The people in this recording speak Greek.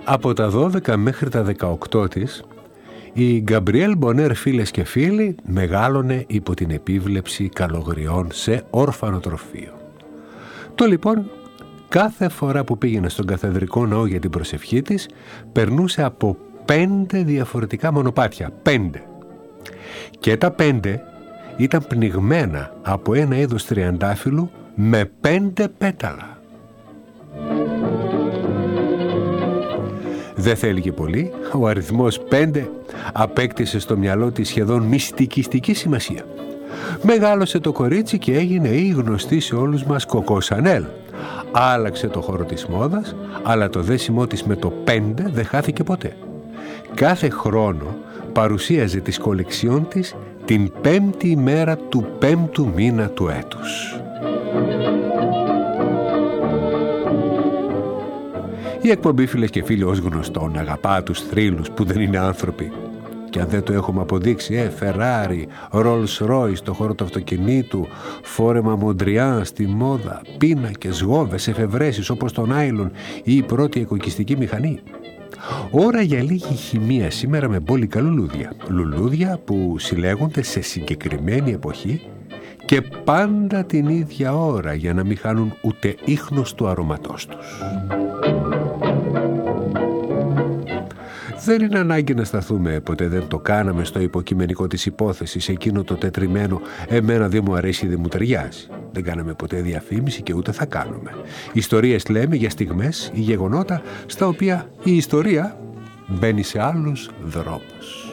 Από τα 12 μέχρι τα 18 της, η Γκαμπριέλ Μπονέρ, φίλες και φίλοι, μεγάλωνε υπό την επίβλεψη καλογριών σε ορφανοτροφείο. Το λοιπόν, κάθε φορά που πήγαινε στον καθεδρικό ναό για την προσευχή της, περνούσε από 5 διαφορετικά μονοπάτια. 5. Και τα 5 ήταν πνιγμένα από ένα είδος τριαντάφυλλου με 5 πέταλα. Δεν θέλει πολύ, ο αριθμός 5 απέκτησε στο μυαλό της σχεδόν μυστικιστική σημασία. Μεγάλωσε το κορίτσι και έγινε η γνωστή σε όλους μας Κοκό Σανέλ. Άλλαξε το χώρο της μόδας, αλλά το δέσιμό της με το 5 δεν χάθηκε ποτέ. Κάθε χρόνο παρουσίαζε τις κολεξιών της την 5η ημέρα του 5ου μήνα του έτους. Η εκπομπή, φίλες και φίλοι, ως γνωστόν, αγαπά τους θρύλους που δεν είναι άνθρωποι. Και αν δεν το έχουμε αποδείξει, Φεράρι, Ρολς Ρόις στο χώρο του αυτοκινήτου, φόρεμα Μοντριάν στη μόδα, πίνακες, γόβες, εφευρέσεις όπως το νάιλον ή η πρώτη εκοκιστική μηχανή. Ώρα για λίγη χημεία σήμερα με μπόλικα λουλούδια. Λουλούδια που συλλέγονται σε συγκεκριμένη εποχή και πάντα την ίδια ώρα για να μην χάνουν ούτε ίχνος του αρωματός τους. Δεν είναι ανάγκη να σταθούμε, ποτέ δεν το κάναμε, στο υποκειμενικό της υπόθεσης, εκείνο το τετριμένο «εμένα δεν μου αρέσει, δεν μου ταιριάζει». Δεν κάναμε ποτέ διαφήμιση και ούτε θα κάνουμε. Ιστορίες λέμε για στιγμές ή γεγονότα στα οποία η ιστορία μπαίνει σε άλλους δρόμους.